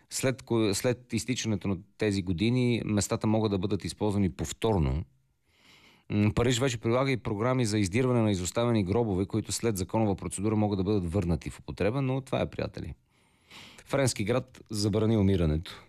След изтичането на тези години местата могат да бъдат използвани повторно. Париж вече прилага и програми за издирване на изоставени гробове, които след законова процедура могат да бъдат върнати в употреба, но това е, приятели. Френски град забрани умирането.